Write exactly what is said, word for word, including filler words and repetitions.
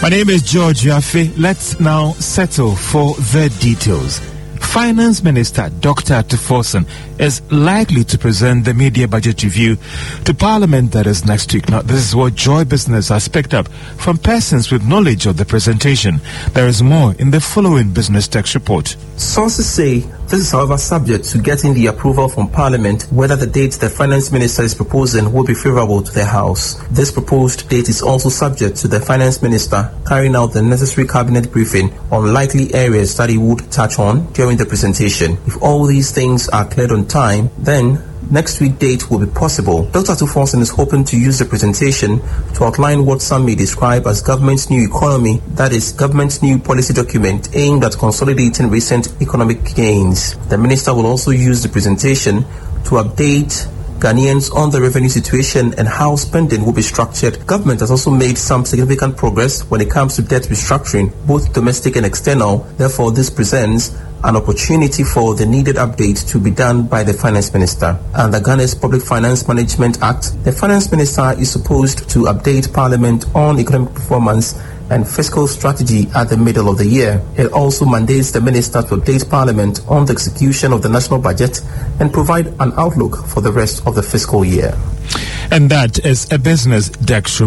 My name is George Yafe. Let's now settle for the details. Finance Minister Doctor Tuforson is likely to present the media budget review to Parliament, that is next week. Now, this is what Joy Business has picked up from persons with knowledge of the presentation. There is more in the following Business Text report. Sources say this is, however, subject to getting the approval from Parliament whether the date the Finance Minister is proposing will be favourable to the House. This proposed date is also subject to the Finance Minister carrying out the necessary cabinet briefing on likely areas that he would touch on during the presentation. If all these things are cleared on time, then next week date will be possible. Doctor Tuforson is hoping to use the presentation to outline what some may describe as government's new economy, that is, government's new policy document aimed at consolidating recent economic gains. The minister will also use the presentation to update Ghanaians on the revenue situation and how spending will be structured. Government has also made some significant progress when it comes to debt restructuring, both domestic and external. Therefore, this presents an opportunity for the needed update to be done by the Finance Minister. Under Ghana's Public Finance Management Act, the Finance Minister is supposed to update Parliament on economic performance and fiscal strategy at the middle of the year. It also mandates the Minister to update Parliament on the execution of the national budget and provide an outlook for the rest of the fiscal year. And that is a Business Desk